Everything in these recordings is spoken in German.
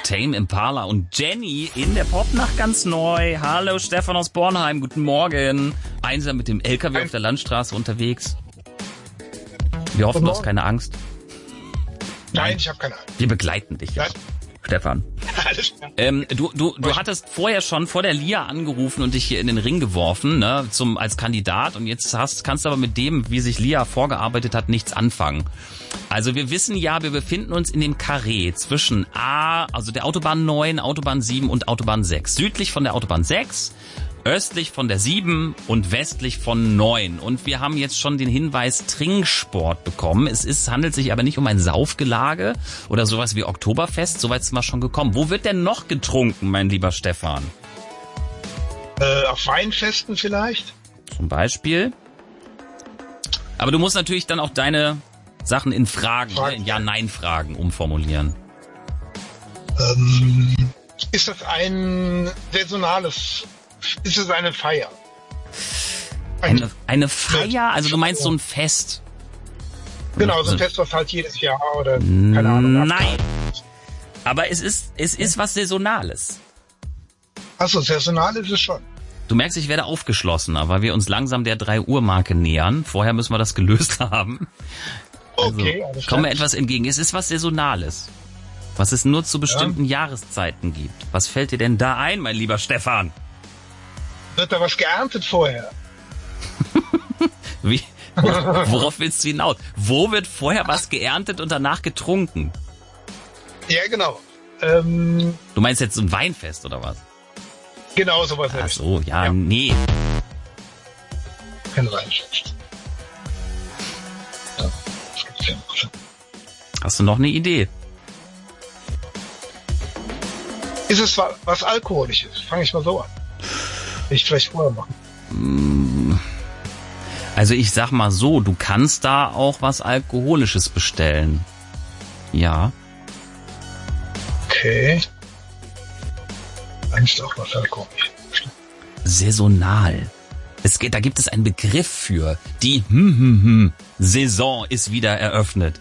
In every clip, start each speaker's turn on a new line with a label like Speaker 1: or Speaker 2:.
Speaker 1: Tame Impala und Jenny in der Popnacht ganz neu. Hallo Stefan aus Bornheim, guten Morgen. Einsam mit dem LKW auf der Landstraße unterwegs. Wir hoffen, du hast keine Angst.
Speaker 2: Nein, ich habe keine Angst.
Speaker 1: Wir begleiten dich.
Speaker 2: Nein.
Speaker 1: Stefan.
Speaker 2: Alles klar.
Speaker 1: Du hattest vorher schon vor der LIA angerufen und dich hier in den Ring geworfen, ne, als Kandidat, und jetzt kannst du aber mit dem, wie sich LIA vorgearbeitet hat, nichts anfangen. Also wir wissen ja, wir befinden uns in dem Karree zwischen also der Autobahn 9, Autobahn 7 und Autobahn 6. Südlich von der Autobahn 6, östlich von der 7 und westlich von 9. Und wir haben jetzt schon den Hinweis Trinksport bekommen. Es handelt sich aber nicht um ein Saufgelage oder sowas wie Oktoberfest. Soweit sind wir schon gekommen. Wo wird denn noch getrunken, mein lieber Stefan?
Speaker 2: Auf Weinfesten vielleicht?
Speaker 1: Zum Beispiel. Aber du musst natürlich dann auch deine Sachen in Fragen, in Ja-Nein-Fragen umformulieren.
Speaker 2: Ist das ein saisonales... Ist es eine Feier?
Speaker 1: Eine Feier? Also du meinst so ein Fest?
Speaker 2: Genau, so ein Fest, was halt jedes Jahr oder keine Ahnung.
Speaker 1: Nein, aber es ist was Saisonales.
Speaker 2: Achso, saisonal ist es schon.
Speaker 1: Du merkst, ich werde aufgeschlossener, weil wir uns langsam der 3-Uhr-Marke nähern. Vorher müssen wir das gelöst haben. Also,
Speaker 2: okay, alles klar.
Speaker 1: Kommen wir etwas entgegen. Es ist was Saisonales, was es nur zu bestimmten Jahreszeiten gibt. Was fällt dir denn da ein, mein lieber Stefan?
Speaker 2: Wird da was geerntet vorher?
Speaker 1: Wie? Worauf willst du hinaus? Wo wird vorher was geerntet und danach getrunken?
Speaker 2: Ja, genau.
Speaker 1: Du meinst jetzt so ein Weinfest oder was?
Speaker 2: Genau, sowas.
Speaker 1: Ach so, ja, nee.
Speaker 2: Kein Weinfest. Ja, das gibt's ja noch.
Speaker 1: Hast du noch eine Idee?
Speaker 2: Ist es was Alkoholisches? Fange ich mal so an. Ich vielleicht vorher machen.
Speaker 1: Also ich sag mal so, du kannst da auch was Alkoholisches bestellen. Ja.
Speaker 2: Okay. Eigentlich auch was Alkoholisches.
Speaker 1: Saisonal. Da gibt es einen Begriff für. Die Saison ist wieder eröffnet.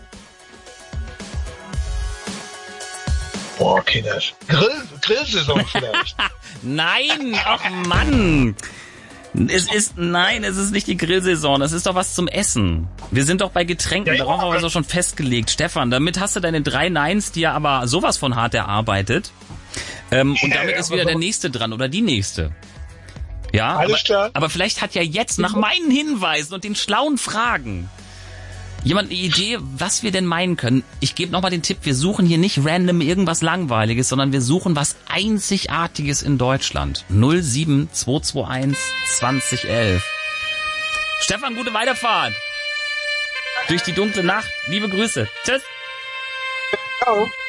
Speaker 2: Boah, okay, das Grillsaison vielleicht.
Speaker 1: Nein, ach Mann. Es ist nicht die Grillsaison, das ist doch was zum Essen. Wir sind doch bei Getränken, darauf haben wir uns doch schon festgelegt. Stefan, damit hast du deine 3 Neins dir aber sowas von hart erarbeitet. Und damit ist wieder der Nächste dran oder die Nächste. Ja,
Speaker 2: alles klar.
Speaker 1: Aber vielleicht hat ja jetzt nach meinen Hinweisen und den schlauen Fragen jemand eine Idee, was wir denn meinen können. Ich gebe nochmal den Tipp, wir suchen hier nicht random irgendwas Langweiliges, sondern wir suchen was Einzigartiges in Deutschland. 07221 2011. Stefan, gute Weiterfahrt. Durch die dunkle Nacht. Liebe Grüße. Tschüss.
Speaker 2: Ciao.